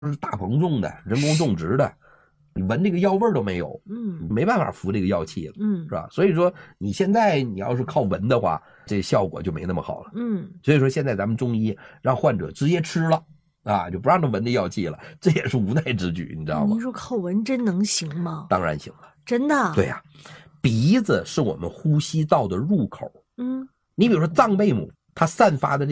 是大棚种的、人工种植的，你闻这个药味儿都没有，没办法服这个药气了，是吧？所以说你现在你要是靠闻的话，这效果就没那么好了，所以说现在咱们中医让患者直接吃了。就不让他闻这药气了，这也是无奈之举，你知道吗？ 您说靠闻真能行吗？ 当然行了， 真的。 对呀，鼻子是我们呼吸道的入口。你比如说藏贝母，它散发的